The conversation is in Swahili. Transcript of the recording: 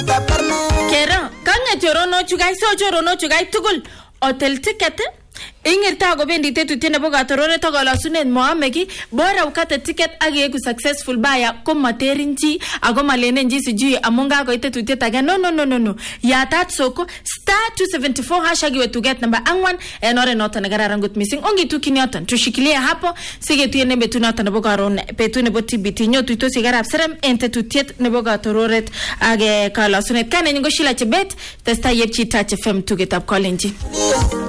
Kero, kanya chorono chugai so chorono chugai tugul hotel ticket ingirta go bendi tetutye nebo katorore to golasunet moameki bora ukate ticket ageku successful buyer ko materinji ago malenen ji sijui amunga go tetutye tage no yatat soko *274 hashtag we to get number angwan enore nota nagararan gut missing ongi tukinyoton tushikilie hapo sigetuye nembe tunata nebo karon petu nebo TBT nyotu to sigarap serem entetutye nebo katororet age kalasunet kane nyingo shila chebet testa yepchi touch FM tugetap kolenji